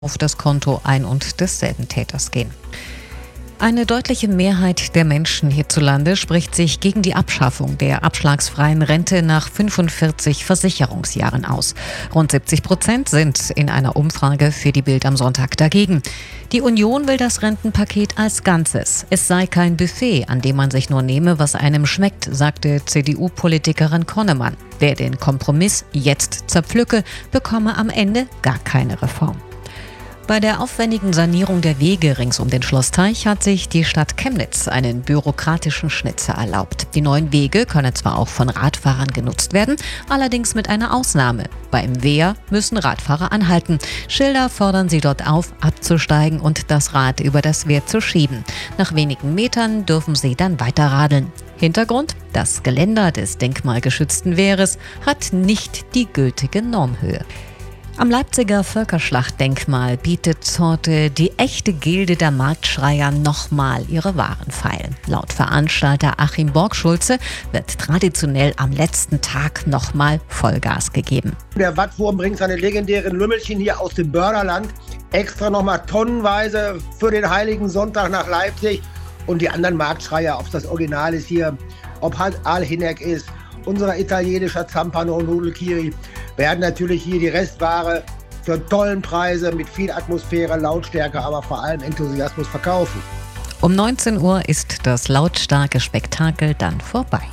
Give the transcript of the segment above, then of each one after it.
auf das Konto ein und desselben Täters gehen. Eine deutliche Mehrheit der Menschen hierzulande spricht sich gegen die Abschaffung der abschlagsfreien Rente nach 45 Versicherungsjahren aus. Rund 70% sind in einer Umfrage für die Bild am Sonntag dagegen. Die Union will das Rentenpaket als Ganzes. Es sei kein Buffet, an dem man sich nur nehme, was einem schmeckt, sagte CDU-Politikerin Konnemann. Wer den Kompromiss jetzt zerpflücke, bekomme am Ende gar keine Reform. Bei der aufwendigen Sanierung der Wege rings um den Schlossteich hat sich die Stadt Chemnitz einen bürokratischen Schnitzer erlaubt. Die neuen Wege können zwar auch von Radfahrern genutzt werden, allerdings mit einer Ausnahme. Beim Wehr müssen Radfahrer anhalten. Schilder fordern sie dort auf, abzusteigen und das Rad über das Wehr zu schieben. Nach wenigen Metern dürfen sie dann weiterradeln. Hintergrund: Das Geländer des denkmalgeschützten Wehres hat nicht die gültige Normhöhe. Am Leipziger Völkerschlachtdenkmal bietet heute die echte Gilde der Marktschreier nochmal ihre Waren feil. Laut Veranstalter Achim Borgschulze wird traditionell am letzten Tag nochmal Vollgas gegeben. Der Wattwurm bringt seine legendären Lümmelchen hier aus dem Börderland extra nochmal tonnenweise für den Heiligen Sonntag nach Leipzig. Und die anderen Marktschreier, ob das Original ist hier, ob halt Al-Hinek ist, unser italienischer Zampano und Nudelkiri, werden natürlich hier die Restware für tollen Preise mit viel Atmosphäre, Lautstärke, aber vor allem Enthusiasmus verkaufen. Um 19 Uhr ist das lautstarke Spektakel dann vorbei.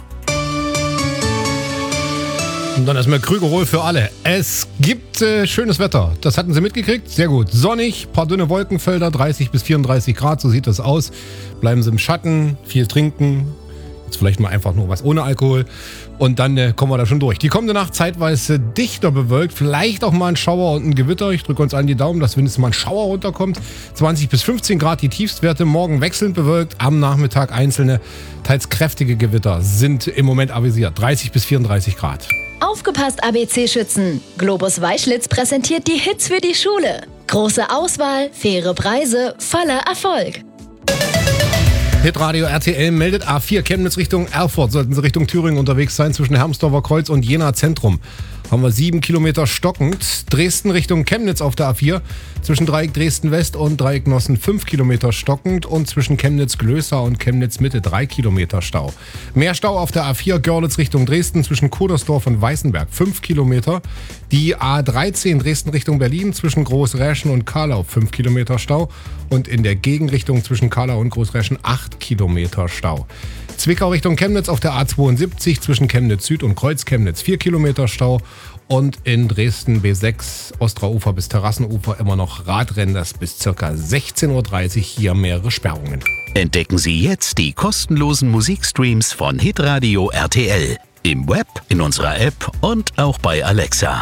Und dann erstmal Krügerol für alle. Es gibt schönes Wetter. Das hatten Sie mitgekriegt? Sehr gut. Sonnig, paar dünne Wolkenfelder, 30 bis 34 Grad, so sieht das aus. Bleiben Sie im Schatten, viel trinken. Jetzt vielleicht mal einfach nur was ohne Alkohol. Und dann kommen wir da schon durch. Die kommende Nacht zeitweise dichter bewölkt. Vielleicht auch mal ein Schauer und ein Gewitter. Ich drücke uns allen die Daumen, dass wenigstens mal ein Schauer runterkommt. 20 bis 15 Grad die Tiefstwerte. Morgen wechselnd bewölkt. Am Nachmittag einzelne, teils kräftige Gewitter sind im Moment avisiert. 30 bis 34 Grad. Aufgepasst, ABC-Schützen! Globus Weischlitz präsentiert die Hits für die Schule. Große Auswahl, faire Preise, voller Erfolg. Hitradio RTL meldet A4 Chemnitz Richtung Erfurt. Sollten Sie Richtung Thüringen unterwegs sein, zwischen Hermsdorfer Kreuz und Jena Zentrum. Haben wir 7 Kilometer stockend. Dresden Richtung Chemnitz auf der A4. Zwischen Dreieck Dresden West und Dreieck Nossen 5 Kilometer stockend. Und zwischen Chemnitz Glößer und Chemnitz Mitte 3 Kilometer Stau. Mehr Stau auf der A4 Görlitz Richtung Dresden zwischen Kodersdorf und Weißenberg 5 Kilometer. Die A13 Dresden Richtung Berlin zwischen Großräschen und Karlau 5 Kilometer Stau. Und in der Gegenrichtung zwischen Karlau und Großräschen 8 Kilometer Stau. Zwickau Richtung Chemnitz auf der A72 zwischen Chemnitz Süd und Kreuz Chemnitz 4 Kilometer Stau. Und in Dresden B6 Osterufer bis Terrassenufer immer noch Radrennen, das bis ca. 16.30 Uhr hier mehrere Sperrungen. Entdecken Sie jetzt die kostenlosen Musikstreams von Hitradio RTL. Im Web, in unserer App und auch bei Alexa.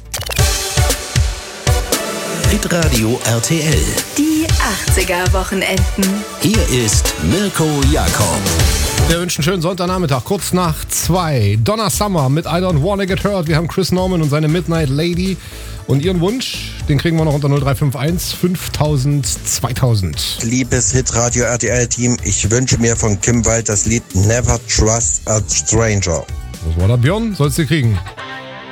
Hitradio RTL. Die 80er-Wochenenden. Hier ist Mirko Jakob. Wir wünschen einen schönen Sonntagnachmittag, kurz nach 2. Donna Summer mit I Don't Wanna Get Hurt. Wir haben Chris Norman und seine Midnight Lady. Und Ihren Wunsch, den kriegen wir noch unter 0351 5000 2000. Liebes Hitradio RTL-Team, ich wünsche mir von Kim Wilde das Lied Never Trust a Stranger. Das war der Björn, sollst du kriegen.